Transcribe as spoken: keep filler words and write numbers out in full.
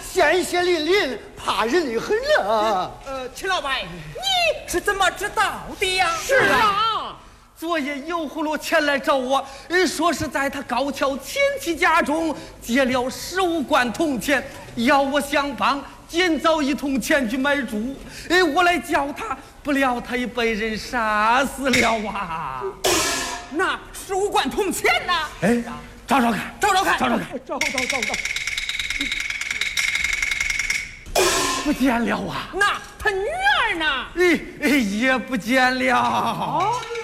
鲜血淋淋，怕人的很了。 呃，秦老板，你是怎么知道的呀？ 是啊，昨夜油葫芦前来找我，说是在他高桥亲戚家中借了十五贯铜钱，要我相帮，今早一同前去买猪。哎，我来叫他，不料他已被人杀死了啊！ 那十五贯铜钱呢？ 哎，找找看， 找找看， 找找看， 找找找找， 不见了啊！ 那他女儿呢？ 哎哎，也不见了。